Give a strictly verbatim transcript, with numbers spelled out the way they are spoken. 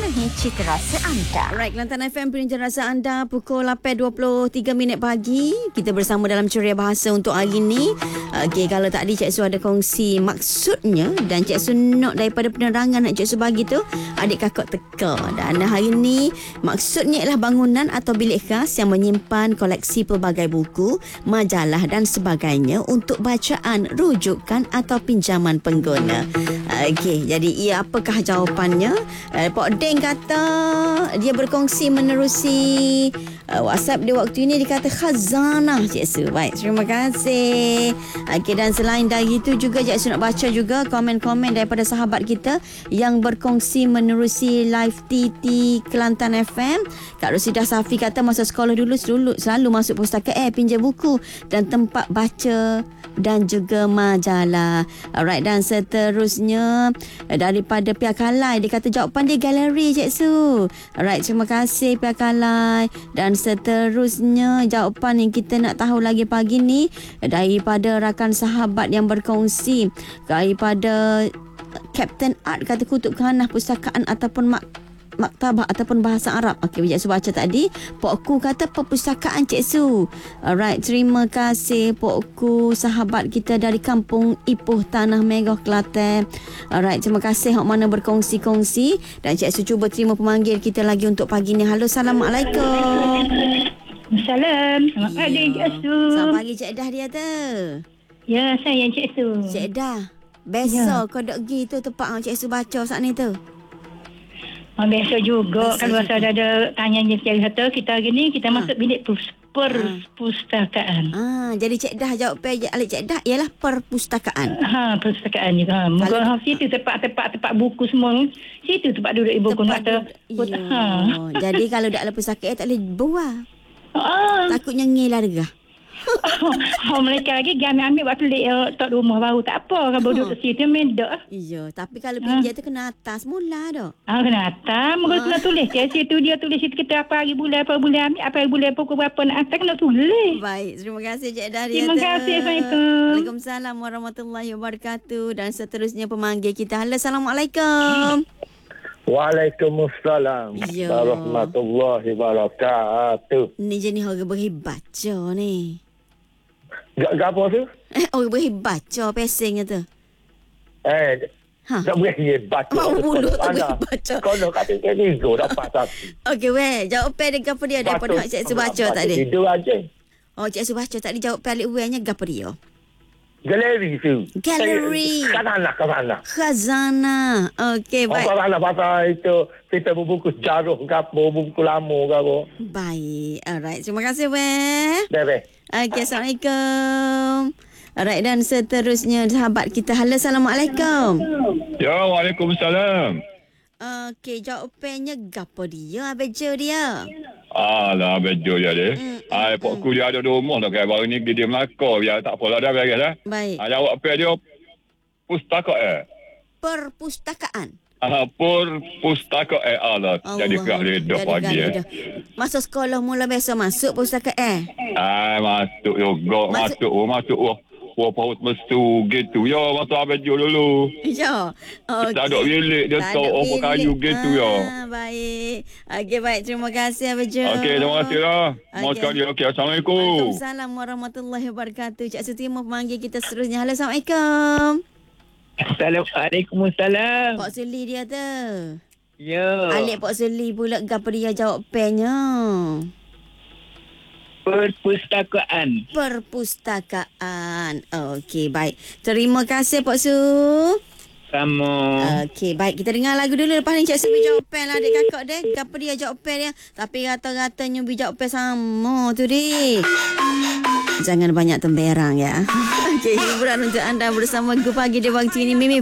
penuhi cita rasa anda. Alright, Kelantan F M penuhi cita rasa anda pukul lapan dua puluh tiga minit pagi. Kita bersama dalam Ceria Bahasa untuk hari ini. Okey, kalau tadi Cik Su ada kongsi maksudnya dan Cik Su nak daripada penerangan nak Cik Su bagi tu, adik kakak teka. Dan hari ini maksudnya ialah bangunan atau bilik khas yang menyimpan koleksi pelbagai buku, majalah dan sebagainya untuk bacaan, rujukan atau pinjaman pengguna. Okey, jadi ia apakah jawapannya? Uh, Pak Deng kata dia berkongsi menerusi uh, WhatsApp dia waktu ini, dia kata khazanah Cik Su. Baik, terima kasih. Okey, dan selain dari itu juga Cik Su nak baca juga komen-komen daripada sahabat kita yang berkongsi menerusi live T T Kelantan F M. Kak Rosidah Safi kata masa sekolah dulu selalu, selalu masuk pustaka eh pinjam buku dan tempat baca dan juga majalah. Alright, dan seterusnya daripada pihak Kalai, dia kata jawapan dia galeri Cik Su. Alright, terima kasih pihak Kalai. Dan seterusnya jawapan yang kita nak tahu lagi pagi ni daripada rakan sahabat yang berkongsi daripada Captain Art, kata kutub khanah pustakaan ataupun mak maktabah ataupun bahasa Arab. Okey, Cik Su baca tadi. Pokku kata perpustakaan Cik Su. Alright, terima kasih Pokku, sahabat kita dari Kampung Ipoh, Tanah Merah, Kelantan. Alright, terima kasih hok mana berkongsi-kongsi. Dan Cik Su cuba terima pemanggil kita lagi untuk pagi ni. Halo, Assalamualaikum. Salam. Selamat pagi Cik Su. Selamat pagi Cik Dah dia tu. Ya, saya Cik Su. Cik Dah, besok ya. Kau dok pergi tu tempat hang Cik Su baca saat ni tu. Oh, biasa juga. Biasa kalau juga. saya ada tanya je Cik kata kita hari ni kita ha. masuk bilik pus- perpustakaan. Ah, jadi Cik Dah jawab pe alik Cik Dah ialah perpustakaan. Ha, perpustakaan juga. Moga ha, situ tempat-tempat tempat buku semua. Situ tempat duduk ibu ku nak kata. Ha. Jadi kalau dak ada pustakaan tak boleh buah. Ah. Takutnya ngilah regah. Oh, mereka lagi dia ambil waktu pelik uh, tak rumah baru tak apa. Kalau duduk situ medak. Iya, tapi kalau pinjam tu kena atas mula dah. Ah, kena atas. Moga kena tulis je. Situ dia tulis situ kita apa hari bulan apa bulan ambil apa hari bulan pukul berapa nak atas kena tulis. Baik, terima kasih Cik Dah. Terima kasih. Assalamualaikum. Waalaikumsalam warahmatullahi wabarakatuh. Dan seterusnya pemanggil kita. Halo, Assalamualaikum. Waalaikumsalam Ya. warahmatullahi wabarakatuh. Ni jenis orang berhebat baca ni. Gak gak apa tu? Eh, orang berhebat baca pesingnya tu. Eh, Ha. tak boleh baca. Mau bulu tu Ada. boleh baca. Kau nak kata ni go dapat tapi. Okey, weh. Jawapan dia apa dia daripada hak Cik Su baca tadi? Tidur aja. Oh, Cik Su baca tadi jawapan alik wehnya gapo dia? Galeri tu. Galeri. Kanana kanana. Khazanah. Okey, baik. Apa mana pasal itu kita buku sejarah gapo buku lama gapo. Baik. Alright. Terima kasih, weh. Deh. Okey, Assalamualaikum. Alright, dan seterusnya sahabat kita. Halo, Assalamualaikum. Ya, Waalaikumsalam. Okey, jawapannya gapo dia? Bejo dia. Alah, bejo dia dia. Mm, Ah, pokku dia ada di rumah dah kan. Baru ni dia melakar. Biar tak apalah dah beres dah. Baik. Ah, jawab apa dia? Pustaka eh. Perpustakaan. Ah, perpustaka eh. Alah, jadi kerak lidah Jadi pagi kerak eh. lidah. Masa sekolah mula biasa masuk pustaka eh. Ah, masuk juga. Masuk- Masuk. Oh, masuk. Oh. Wah, paut mesu gitu. Ya, masuk abejo dulu. Ya. Okay. Tak ada bilik dia Tak tahu ada apa bilik. kayu gitu ya. Ah, baik. Okey, baik. Terima kasih, Abejo. Okey, terima kasih lah. Mau Okey. sekali. Okey, Assalamualaikum. Waalaikumsalam warahmatullahi wabarakatuh. Cik Su terima pemanggil kita seterusnya. Halo, Assalamualaikum. Assalamualaikum. Pak Suli dia tu. Ya. Alik Pak Suli pula gapo dia jawapannya? Perpustakaan. Perpustakaan. Okey, baik. Terima kasih Pak Su. Sama. Okey, baik. Kita dengar lagu dulu. Lepas ni Cik Su beri jawapan lah adik kakak dia. Gapo dia jawapan dia. Tapi rata-ratanya beri jawapan sama tu dik. Jangan banyak temberang ya. Okey, hiburan untuk anda bersama Gu Pagi di waktu ini. Mimi